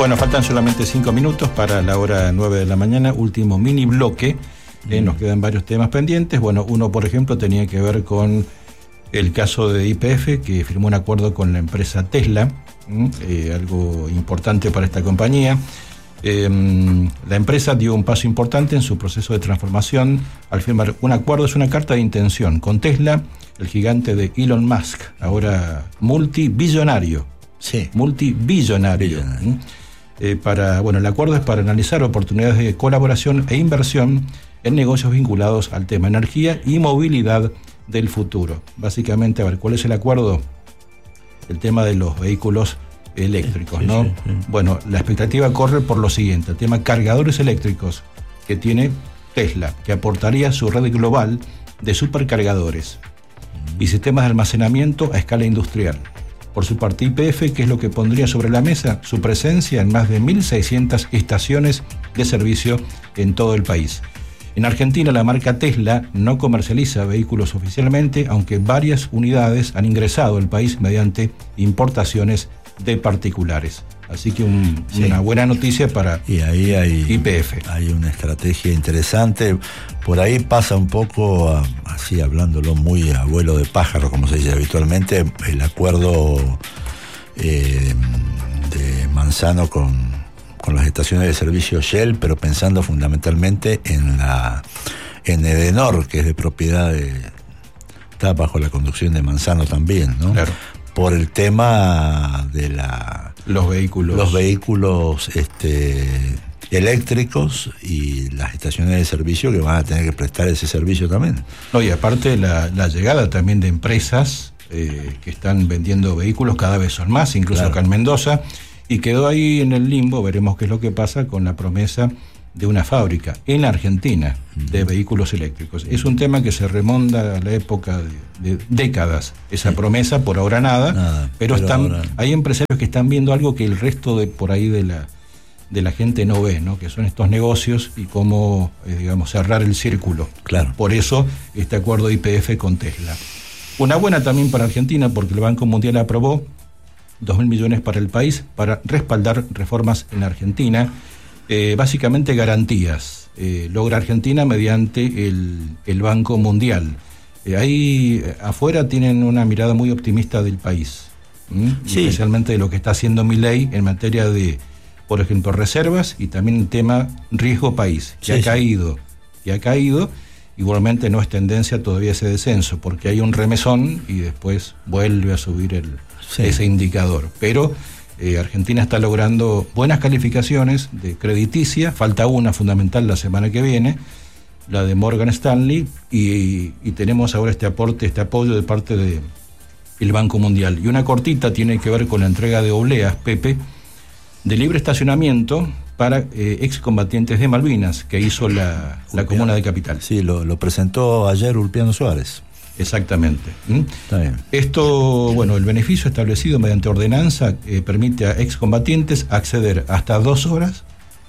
Bueno, faltan solamente 5 minutos para la hora 9 de la mañana, último mini bloque. Nos quedan varios temas pendientes. Bueno, uno, por ejemplo, tenía que ver con el caso de YPF, que firmó un acuerdo con la empresa Tesla, algo importante para esta compañía. La empresa dio un paso importante en su proceso de transformación al firmar un acuerdo. Es una carta de intención con Tesla, el gigante de Elon Musk, ahora multibillonario. Sí. Multibillonario. El acuerdo es para analizar oportunidades de colaboración e inversión en negocios vinculados al tema energía y movilidad del futuro. Básicamente, a ver, ¿cuál es el acuerdo? El tema de los vehículos eléctricos, ¿no? Sí. Bueno, la expectativa corre por lo siguiente: el tema cargadores eléctricos que tiene Tesla, que aportaría su red global de supercargadores y sistemas de almacenamiento a escala industrial. Por su parte, YPF, ¿qué es lo que pondría sobre la mesa? Su presencia en más de 1.600 estaciones de servicio en todo el país. En Argentina, la marca Tesla no comercializa vehículos oficialmente, aunque varias unidades han ingresado al país mediante importaciones de particulares. Así que una buena noticia para YPF. Hay una estrategia interesante. Por ahí pasa un poco, así hablándolo muy a vuelo de pájaro, como se dice habitualmente, el acuerdo de Manzano con las estaciones de servicio Shell, pero pensando fundamentalmente en Edenor, que es de propiedad está bajo la conducción de Manzano también, ¿no? Claro. Por el tema de los vehículos eléctricos y las estaciones de servicio que van a tener que prestar ese servicio también. No, y aparte la llegada también de empresas que están vendiendo vehículos, cada vez son más, incluso acá en Mendoza, y quedó ahí en el limbo. Veremos qué es lo que pasa con la promesa de una fábrica en Argentina de vehículos eléctricos. Es un tema que se remonta a la época de décadas, esa promesa, por ahora nada, pero hay empresarios que están viendo algo que el resto de por ahí de la gente no ve, ¿no? Que son estos negocios y cómo, cerrar el círculo. Claro. Por eso este acuerdo de YPF con Tesla. Una buena también para Argentina, porque el Banco Mundial aprobó 2.000 millones para el país para respaldar reformas en Argentina. Básicamente garantías logra Argentina mediante el Banco Mundial. Ahí afuera tienen una mirada muy optimista del país, sí, especialmente de lo que está haciendo Milei en materia de, por ejemplo, reservas, y también el tema riesgo país, que ha caído. Igualmente no es tendencia todavía ese descenso, porque hay un remesón y después vuelve a subir ese indicador. Pero Argentina está logrando buenas calificaciones de crediticia. Falta una fundamental la semana que viene, la de Morgan Stanley, y tenemos ahora este apoyo de parte del Banco Mundial. Y una cortita tiene que ver con la entrega de obleas, Pepe, de libre estacionamiento para excombatientes de Malvinas, que hizo la comuna de Capital. Sí, lo presentó ayer Ulpiano Suárez. Exactamente. Está bien. Esto, el beneficio establecido mediante ordenanza permite a excombatientes acceder hasta 2 horas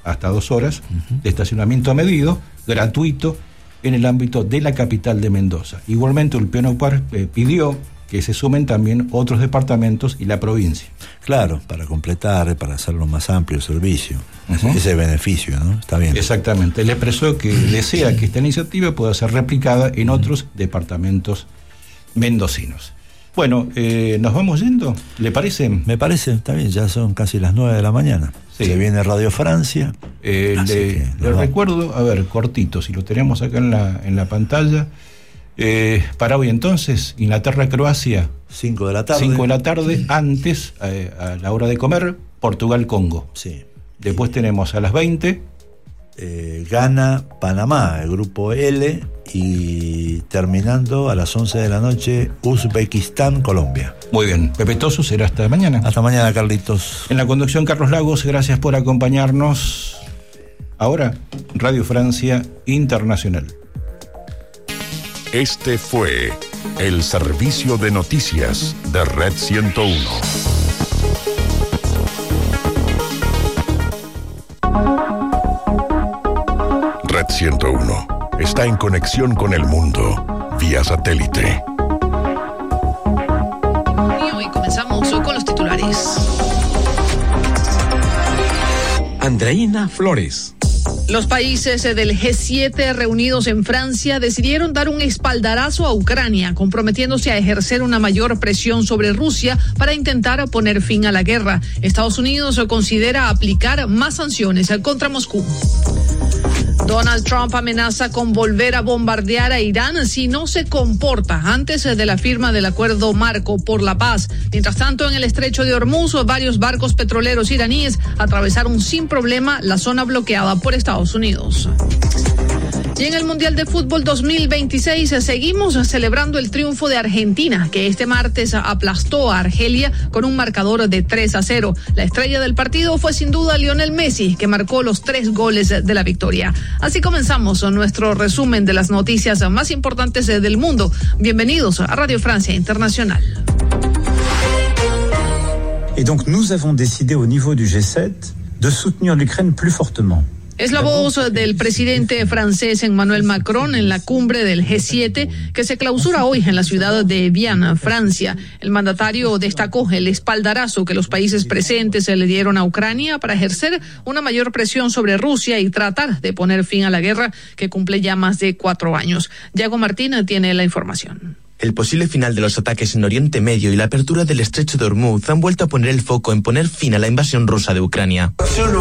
de estacionamiento medido, gratuito, en el ámbito de la capital de Mendoza. Igualmente, Ulpiano pidió que se sumen también otros departamentos y la provincia. Claro, para completar, para hacerlo más amplio el servicio. Ese beneficio, ¿no? Está bien. Exactamente. Él expresó que desea que esta iniciativa pueda ser replicada en otros departamentos mendocinos. Bueno, ¿nos vamos yendo? ¿Le parece? Me parece, está bien, ya son casi las 9 de la mañana. Sí. Se viene Radio Francia. Le recuerdo, cortito, si lo tenemos acá en la pantalla. Para hoy entonces, Inglaterra-Croacia, 5 de la tarde. 5 de la tarde, antes, a la hora de comer, Portugal-Congo. Sí. Después tenemos a las 20. Ghana-Panamá, el grupo L, y terminando a las 11 de la noche, Uzbekistán-Colombia. Muy bien, Pepe Toso, será hasta mañana. Hasta mañana, Carlitos. En la conducción, Carlos Lagos, gracias por acompañarnos. Ahora, Radio Francia Internacional. Este fue el servicio de noticias de Red 101. Red 101 está en conexión con el mundo vía satélite. Y hoy comenzamos con los titulares. Andreina Flores. Los países del G7 reunidos en Francia decidieron dar un espaldarazo a Ucrania, comprometiéndose a ejercer una mayor presión sobre Rusia para intentar poner fin a la guerra. Estados Unidos considera aplicar más sanciones contra Moscú. Donald Trump amenaza con volver a bombardear a Irán si no se comporta antes de la firma del acuerdo marco por la paz. Mientras tanto, en el estrecho de Hormuz, varios barcos petroleros iraníes atravesaron sin problema la zona bloqueada por Estados Unidos. Y en el Mundial de Fútbol 2026 seguimos celebrando el triunfo de Argentina, que este martes aplastó a Argelia con un marcador de 3-0. La estrella del partido fue sin duda Lionel Messi, que marcó los 3 goles de la victoria. Así comenzamos nuestro resumen de las noticias más importantes del mundo. Bienvenidos a Radio Francia Internacional. Et donc nous avons décidé au niveau du G7 de soutenir l'Ukraine plus fortement. Es la voz del presidente francés Emmanuel Macron en la cumbre del G7 que se clausura hoy en la ciudad de Evian, Francia. El mandatario destacó el espaldarazo que los países presentes le dieron a Ucrania para ejercer una mayor presión sobre Rusia y tratar de poner fin a la guerra que cumple ya más de 4 años. Yago Martín tiene la información. El posible final de los ataques en Oriente Medio y la apertura del estrecho de Hormuz han vuelto a poner el foco en poner fin a la invasión rusa de Ucrania.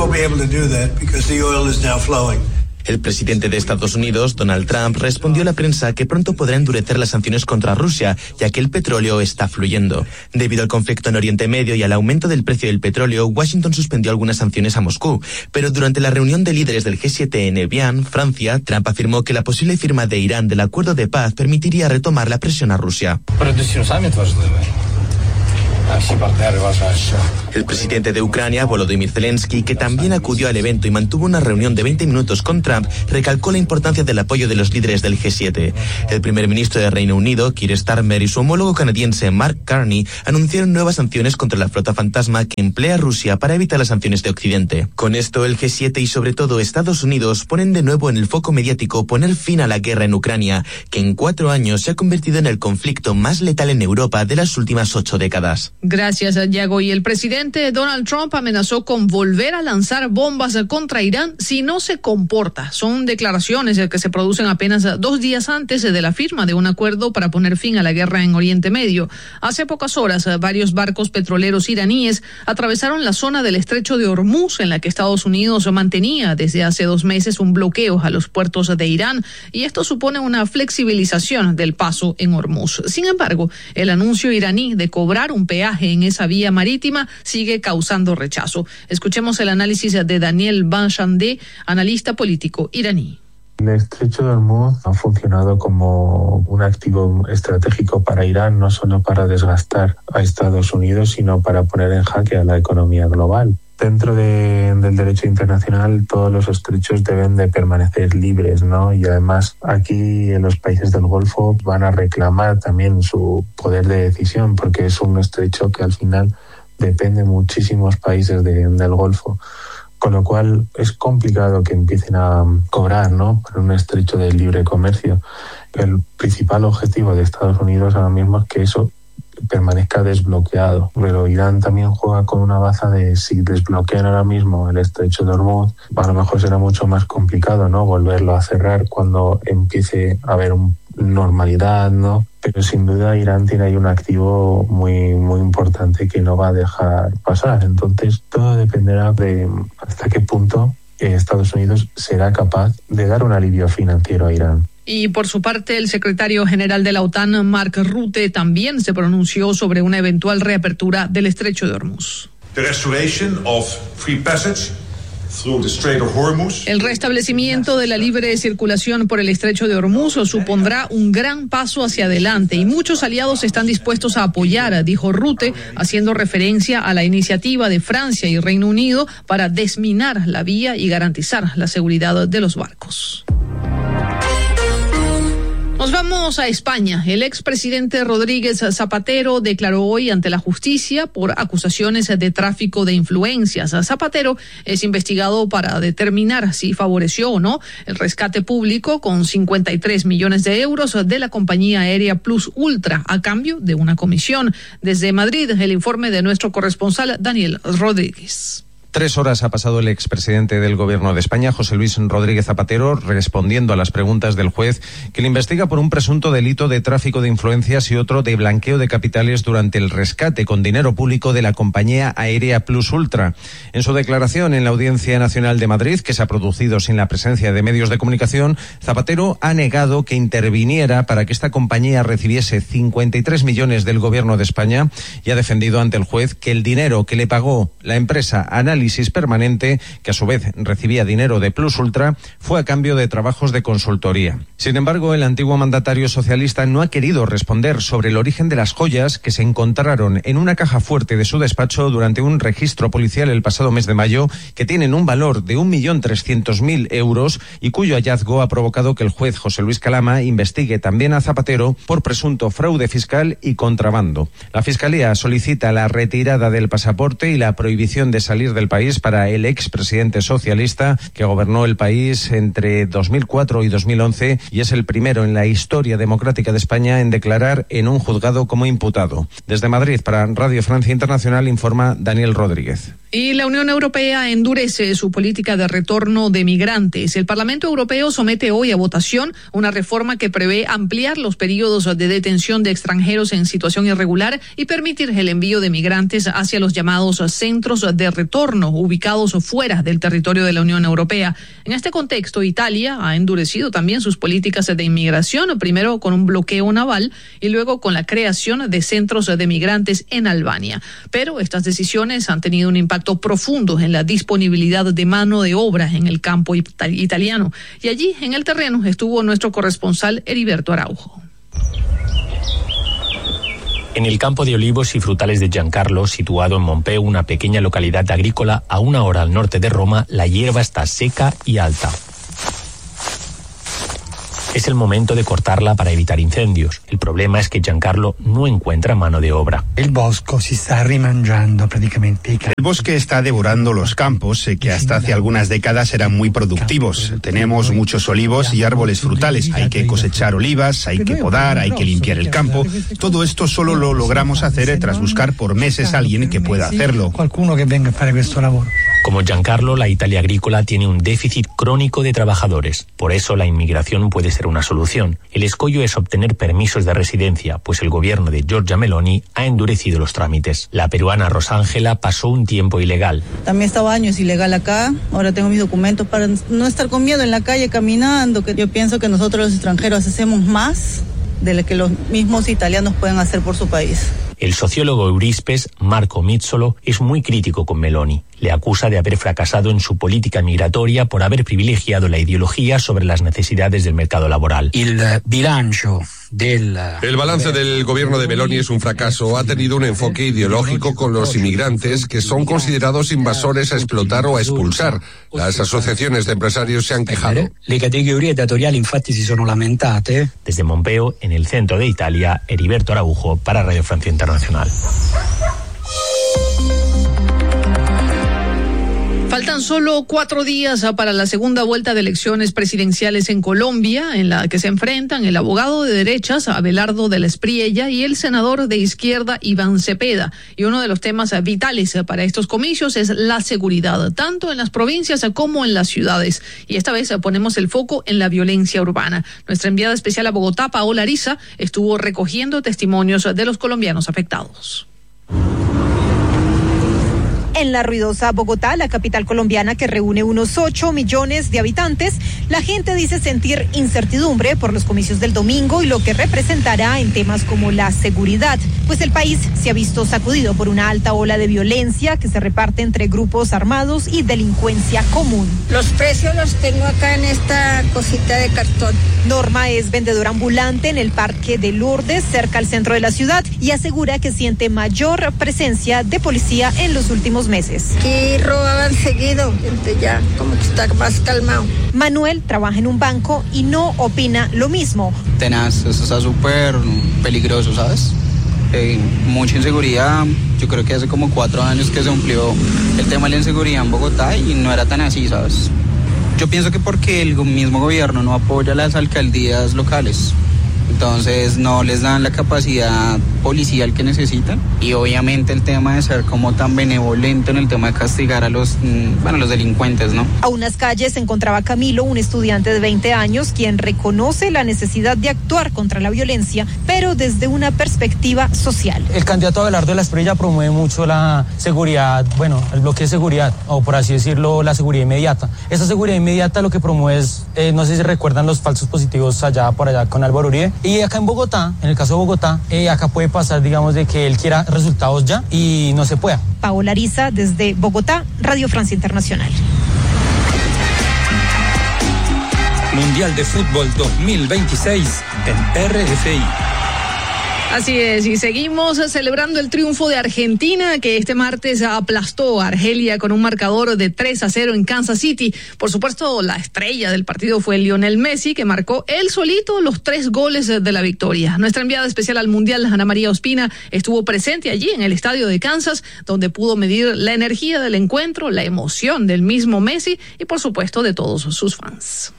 El presidente de Estados Unidos, Donald Trump, respondió a la prensa que pronto podrá endurecer las sanciones contra Rusia, ya que el petróleo está fluyendo. Debido al conflicto en Oriente Medio y al aumento del precio del petróleo, Washington suspendió algunas sanciones a Moscú. Pero durante la reunión de líderes del G7 en Evian, Francia, Trump afirmó que la posible firma de Irán del acuerdo de paz permitiría retomar la presión a Rusia. El presidente de Ucrania, Volodymyr Zelensky, que también acudió al evento y mantuvo una reunión de 20 minutos con Trump, recalcó la importancia del apoyo de los líderes del G7. El primer ministro de Reino Unido, Keir Starmer, y su homólogo canadiense, Mark Carney, anunciaron nuevas sanciones contra la flota fantasma que emplea Rusia para evitar las sanciones de Occidente. Con esto, el G7 y sobre todo Estados Unidos ponen de nuevo en el foco mediático poner fin a la guerra en Ucrania, que en 4 años se ha convertido en el conflicto más letal en Europa de las últimas 8 décadas. Gracias, Yago. Y el presidente Donald Trump amenazó con volver a lanzar bombas contra Irán si no se comporta. Son declaraciones que se producen apenas 2 días antes de la firma de un acuerdo para poner fin a la guerra en Oriente Medio. Hace pocas horas, varios barcos petroleros iraníes atravesaron la zona del estrecho de Hormuz, en la que Estados Unidos mantenía desde hace 2 meses un bloqueo a los puertos de Irán, y esto supone una flexibilización del paso en Hormuz. Sin embargo, el anuncio iraní de cobrar un peaje en esa vía marítima sigue causando rechazo. Escuchemos el análisis de Daniel Banchandeh, analista político iraní. El estrecho de Hormuz ha funcionado como un activo estratégico para Irán, no solo para desgastar a Estados Unidos, sino para poner en jaque a la economía global. Dentro del derecho internacional, todos los estrechos deben de permanecer libres, ¿no? Y además aquí en los países del Golfo van a reclamar también su poder de decisión, porque es un estrecho que al final depende de muchísimos países del Golfo. Con lo cual es complicado que empiecen a cobrar, ¿no?, por un estrecho de libre comercio. El principal objetivo de Estados Unidos ahora mismo es que eso permanezca desbloqueado, pero Irán también juega con una baza de si desbloquean ahora mismo el estrecho de Hormuz, a lo mejor será mucho más complicado, ¿no?, volverlo a cerrar cuando empiece a haber normalidad, ¿no? Pero sin duda Irán tiene ahí un activo muy, muy importante que no va a dejar pasar. Entonces todo dependerá de hasta qué punto Estados Unidos será capaz de dar un alivio financiero a Irán. Y por su parte, el secretario general de la OTAN, Mark Rutte, también se pronunció sobre una eventual reapertura del estrecho de Hormuz. El restablecimiento de la libre circulación por el estrecho de Hormuz supondrá un gran paso hacia adelante y muchos aliados están dispuestos a apoyar, dijo Rutte, haciendo referencia a la iniciativa de Francia y Reino Unido para desminar la vía y garantizar la seguridad de los barcos. Nos vamos a España. El expresidente Rodríguez Zapatero declaró hoy ante la justicia por acusaciones de tráfico de influencias. Zapatero es investigado para determinar si favoreció o no el rescate público con 53 millones de euros de la compañía aérea Plus Ultra a cambio de una comisión. Desde Madrid, el informe de nuestro corresponsal Daniel Rodríguez. 3 horas ha pasado el expresidente del Gobierno de España, José Luis Rodríguez Zapatero, respondiendo a las preguntas del juez que le investiga por un presunto delito de tráfico de influencias y otro de blanqueo de capitales durante el rescate con dinero público de la compañía aérea Plus Ultra. En su declaración en la Audiencia Nacional de Madrid, que se ha producido sin la presencia de medios de comunicación, Zapatero ha negado que interviniera para que esta compañía recibiese 53 millones del Gobierno de España y ha defendido ante el juez que el dinero que le pagó la empresa Análisis Permanente, que a su vez recibía dinero de Plus Ultra, fue a cambio de trabajos de consultoría. Sin embargo, el antiguo mandatario socialista no ha querido responder sobre el origen de las joyas que se encontraron en una caja fuerte de su despacho durante un registro policial el pasado mes de mayo, que tienen un valor de 1.300.000 euros y cuyo hallazgo ha provocado que el juez José Luis Calama investigue también a Zapatero por presunto fraude fiscal y contrabando. La Fiscalía solicita la retirada del pasaporte y la prohibición de salir del país para el expresidente socialista que gobernó el país entre 2004 y 2011 y es el primero en la historia democrática de España en declarar en un juzgado como imputado. Desde Madrid, para Radio Francia Internacional, informa Daniel Rodríguez. Y la Unión Europea endurece su política de retorno de migrantes. El Parlamento Europeo somete hoy a votación una reforma que prevé ampliar los periodos de detención de extranjeros en situación irregular y permitir el envío de migrantes hacia los llamados centros de retorno ubicados fuera del territorio de la Unión Europea. En este contexto, Italia ha endurecido también sus políticas de inmigración, primero con un bloqueo naval y luego con la creación de centros de migrantes en Albania. Pero estas decisiones han tenido un impacto profundo en la disponibilidad de mano de obra en el campo italiano. Y allí, en el terreno, estuvo nuestro corresponsal Heriberto Araujo. En el campo de olivos y frutales de Giancarlo, situado en Mompeu, una pequeña localidad agrícola a 1 hora al norte de Roma, la hierba está seca y alta. Es el momento de cortarla para evitar incendios. El problema es que Giancarlo no encuentra mano de obra. El bosque se está rimangiando prácticamente. El bosque está devorando los campos que hasta hace algunas décadas eran muy productivos. Tenemos muchos olivos y árboles frutales. Hay que cosechar olivas, hay que podar, hay que limpiar el campo. Todo esto solo lo logramos hacer tras buscar por meses a alguien que pueda hacerlo. Qualcuno que venga a fare questo lavoro. Como Giancarlo, la Italia agrícola tiene un déficit crónico de trabajadores. Por eso la inmigración puede ser una solución. El escollo es obtener permisos de residencia, pues el gobierno de Giorgia Meloni ha endurecido los trámites. La peruana Rosángela pasó un tiempo ilegal. También estaba años ilegal acá. Ahora tengo mis documentos para no estar con miedo en la calle caminando, que yo pienso que nosotros los extranjeros hacemos más de lo que los mismos italianos pueden hacer por su país. El sociólogo Eurispes, Marco Mizzolo, es muy crítico con Meloni. Le acusa de haber fracasado en su política migratoria por haber privilegiado la ideología sobre las necesidades del mercado laboral. El balance del gobierno de Meloni es un fracaso. Ha tenido un enfoque ideológico con los inmigrantes que son considerados invasores a explotar o a expulsar. Las asociaciones de empresarios se han quejado. Le categorie datoriali infatti si sono lamentate. Desde Mompeu, en el centro de Italia, Heriberto Araujo para Radio Francia Internacional. Faltan solo 4 días para la segunda vuelta de elecciones presidenciales en Colombia, en la que se enfrentan el abogado de derechas Abelardo de la Espriella y el senador de izquierda Iván Cepeda. Y uno de los temas vitales para estos comicios es la seguridad, tanto en las provincias como en las ciudades. Y esta vez ponemos el foco en la violencia urbana. Nuestra enviada especial a Bogotá, Paola Ariza, estuvo recogiendo testimonios de los colombianos afectados. En la ruidosa Bogotá, la capital colombiana que reúne unos 8 millones de habitantes, la gente dice sentir incertidumbre por los comicios del domingo y lo que representará en temas como la seguridad, pues el país se ha visto sacudido por una alta ola de violencia que se reparte entre grupos armados y delincuencia común. Los precios los tengo acá en esta cosita de cartón. Norma es vendedora ambulante en el Parque de Lourdes, cerca al centro de la ciudad, y asegura que siente mayor presencia de policía en los últimos meses. Y robaban seguido, gente ya como que está más calmado. Manuel trabaja en un banco y no opina lo mismo. Tenaz, eso está súper peligroso, ¿sabes? Mucha inseguridad. Yo creo que hace como 4 años que se amplió el tema de la inseguridad en Bogotá y no era tan así, ¿sabes? Yo pienso que porque el mismo gobierno no apoya las alcaldías locales entonces no les dan la capacidad policial que necesitan, y obviamente el tema de ser como tan benevolento en el tema de castigar a los delincuentes, ¿no? A unas calles se encontraba Camilo, un estudiante de 20 años, quien reconoce la necesidad de actuar contra la violencia, pero desde una perspectiva social. El candidato Abelardo de la Espriella promueve mucho la seguridad, el bloque de seguridad, o por así decirlo, la seguridad inmediata. Esa seguridad inmediata lo que promueve es, no sé si recuerdan los falsos positivos por allá con Álvaro Uribe. Y acá en Bogotá, en el caso de Bogotá, acá puede pasar, digamos, de que él quiera resultados ya y no se pueda. Paola Ariza, desde Bogotá, Radio Francia Internacional. Mundial de Fútbol 2026 en RFI. Así es, y seguimos celebrando el triunfo de Argentina, que este martes aplastó a Argelia con un marcador de 3-0 en Kansas City. Por supuesto, la estrella del partido fue Lionel Messi, que marcó él solito los 3 goles de la victoria. Nuestra enviada especial al Mundial, Ana María Ospina, estuvo presente allí en el estadio de Kansas, donde pudo medir la energía del encuentro, la emoción del mismo Messi y, por supuesto, de todos sus fans.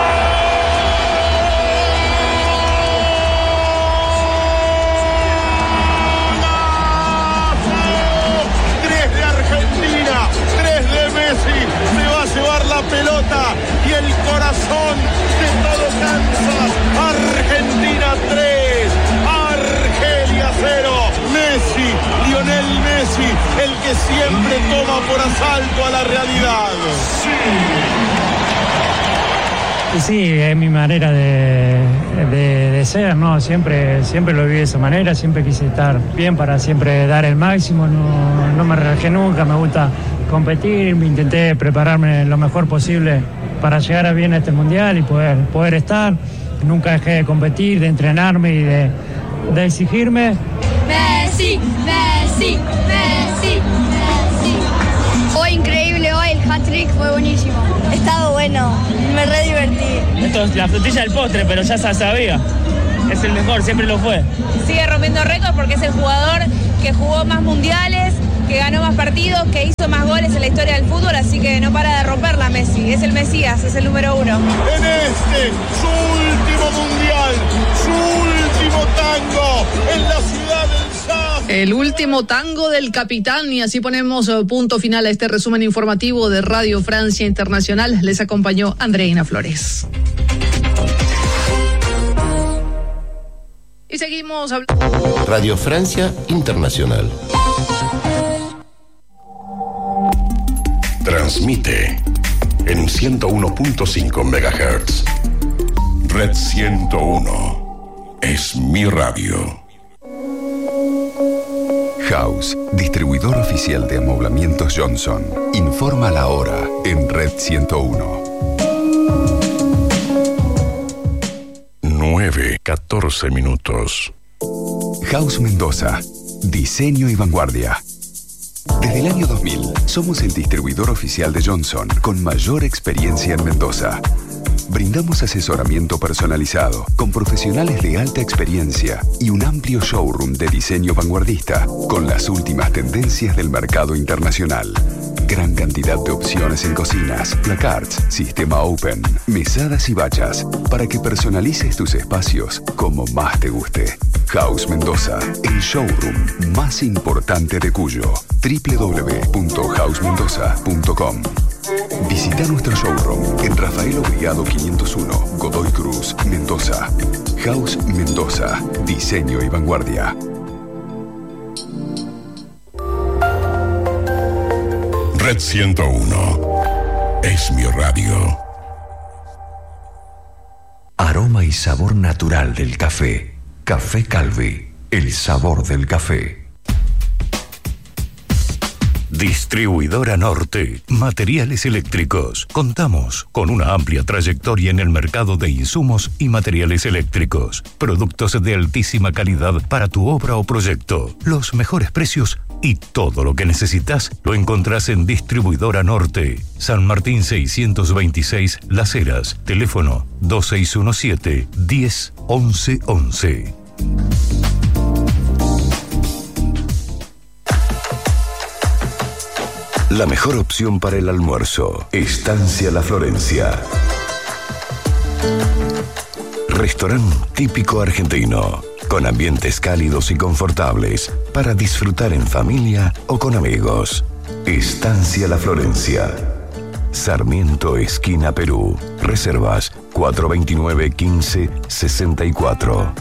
Pelota y el corazón de todo Kansas. Argentina 3, Argelia 0. Messi, Lionel Messi, el que siempre toma por asalto a la realidad. Sí, es mi manera de ser, ¿no? Siempre lo viví de esa manera, siempre quise estar bien para siempre dar el máximo, no me relajé nunca, me gusta competir, intenté prepararme lo mejor posible para llegar a bien a este mundial y poder estar. Nunca dejé de competir, de entrenarme y de exigirme. Messi, Messi, Messi, Messi. Fue increíble hoy, el hat-trick fue buenísimo. Ha estado bueno, me re divertí. Esto es la frutilla del postre, pero ya se sabía. Es el mejor, siempre lo fue. Sigue rompiendo récords porque es el jugador que jugó más mundiales, que ganó más partidos, que hizo más goles en la historia del fútbol, así que no para de romperla Messi. Es el Mesías, es el número 1. En este, su último mundial, su último tango en la ciudad del Sá. El último tango del capitán, y así ponemos punto final a este resumen informativo de Radio Francia Internacional. Les acompañó Andreina Flores. Y seguimos hablando. Radio Francia Internacional. Transmite en 101.5 MHz. Red 101 es mi radio. House, distribuidor oficial de amoblamientos Johnson. Informa la hora en Red 101. 9:14 minutos. House Mendoza. Diseño y vanguardia. Desde el año 2000, somos el distribuidor oficial de Johnson con mayor experiencia en Mendoza. Brindamos asesoramiento personalizado, con profesionales de alta experiencia y un amplio showroom de diseño vanguardista, con las últimas tendencias del mercado internacional. Gran cantidad de opciones en cocinas, placards, sistema open, mesadas y bachas, para que personalices tus espacios como más te guste. House Mendoza, el showroom más importante de Cuyo. www.housemendoza.com. Visita nuestro showroom en Rafael Obligado 501, Godoy Cruz, Mendoza. House Mendoza, diseño y vanguardia. Red 101 es mi radio. Aroma y sabor natural del café. Café Calvi, el sabor del café. Distribuidora Norte, materiales eléctricos. Contamos con una amplia trayectoria en el mercado de insumos y materiales eléctricos. Productos de altísima calidad para tu obra o proyecto. Los mejores precios y todo lo que necesitas lo encontrás en Distribuidora Norte. San Martín 626 Las Heras. Teléfono 2617 10 11 11. La mejor opción para el almuerzo. Estancia La Florencia. Restaurante típico argentino, con ambientes cálidos y confortables para disfrutar en familia o con amigos. Estancia La Florencia. Sarmiento, esquina Perú. Reservas 429-1564.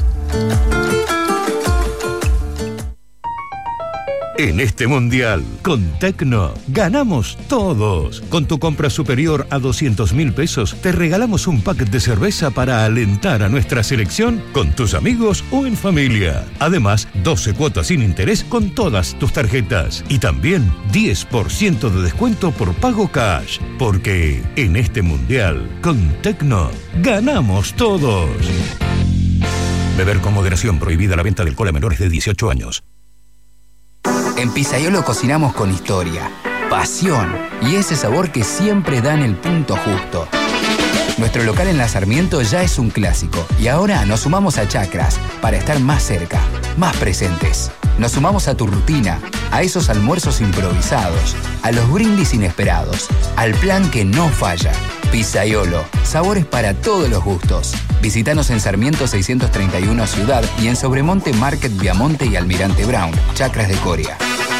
En este mundial, con Tecno, ganamos todos. Con tu compra superior a 200.000 pesos, te regalamos un pack de cerveza para alentar a nuestra selección con tus amigos o en familia. Además, 12 cuotas sin interés con todas tus tarjetas. Y también 10% de descuento por pago cash. Porque en este mundial, con Tecno, ganamos todos. Beber con moderación. Prohibida la venta de alcohol a menores de 18 años. En Pizzaiolo cocinamos con historia, pasión y ese sabor que siempre da en el punto justo. Nuestro local en La Sarmiento ya es un clásico y ahora nos sumamos a Chacras para estar más cerca, más presentes. Nos sumamos a tu rutina, a esos almuerzos improvisados, a los brindis inesperados, al plan que no falla. Pizzaiolo, sabores para todos los gustos. Visítanos en Sarmiento 631 Ciudad y en Sobremonte Market Viamonte y Almirante Brown, Chacras de Coria.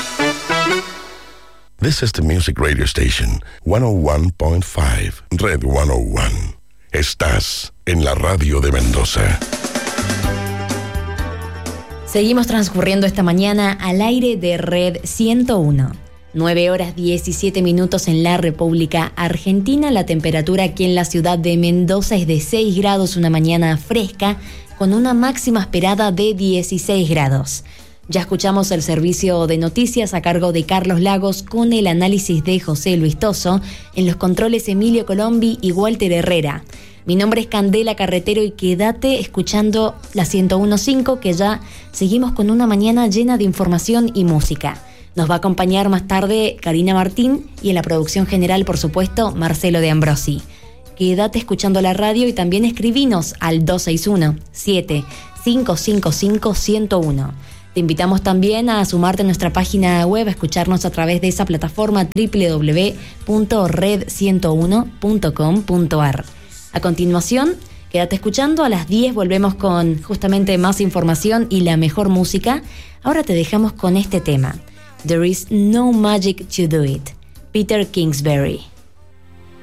This is the music radio station, 101.5, Red 101. Estás en la radio de Mendoza. Seguimos transcurriendo esta mañana al aire de Red 101. 9 horas 17 minutos en la República Argentina. La temperatura aquí en la ciudad de Mendoza es de 6 grados, una mañana fresca, con una máxima esperada de 16 grados. Ya escuchamos el servicio de noticias a cargo de Carlos Lagos con el análisis de José Luis Toso, en los controles Emilio Colombi y Walter Herrera. Mi nombre es Candela Carretero y quédate escuchando la 101.5, que ya seguimos con una mañana llena de información y música. Nos va a acompañar más tarde Karina Martín y en la producción general, por supuesto, Marcelo de Ambrosi. Quédate escuchando la radio y también escribinos al 261-7555-101. Te invitamos también a sumarte a nuestra página web, a escucharnos a través de esa plataforma www.red101.com.ar. A continuación, quédate escuchando, a las 10 volvemos con justamente más información y la mejor música. Ahora te dejamos con este tema. There is no magic to do it. Peter Kingsbury.